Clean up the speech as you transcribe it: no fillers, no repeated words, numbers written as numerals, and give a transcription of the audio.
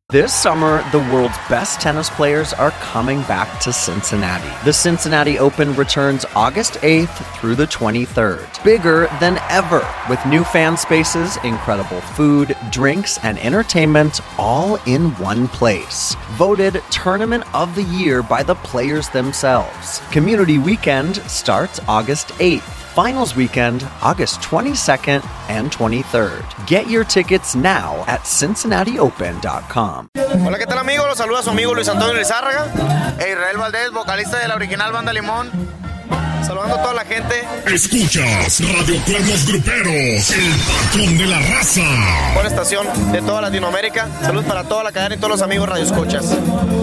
This summer, the world's best tennis players are coming back to Cincinnati. The Cincinnati Open returns August 8th through the 23rd. Bigger than ever, with new fan spaces, incredible food, drinks, and entertainment all in one place. Voted Tournament of the Year by the players themselves. Community Weekend starts August 8th. Finals Weekend, August 22nd and 23rd. Get your tickets now at CincinnatiOpen.com. Hola, ¿qué tal, amigos? Los saluda su amigo Luis Antonio Lizárraga e Israel Valdés, vocalista de la original Banda Limón. Saludando a toda la gente. Escuchas Radio Cuernos Gruperos, el patrón de la raza. Por estación de toda Latinoamérica. Salud para toda la cadena y todos los amigos radioescuchas.